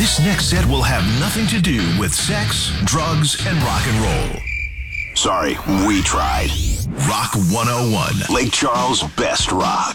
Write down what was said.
This next set will have nothing to do with sex, drugs, and rock and roll. Sorry, we tried. Rock 101. Lake Charles' best rock.